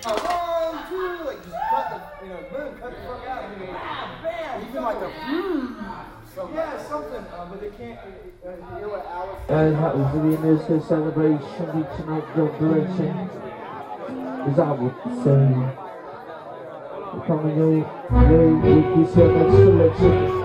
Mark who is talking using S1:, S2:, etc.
S1: 1, 2, like just cut the, boom, cut the fuck out. Bam, even like a something, but they can't.
S2: That was the anniversary celebration tonight, celebration. As I would say, coming in with this next selection.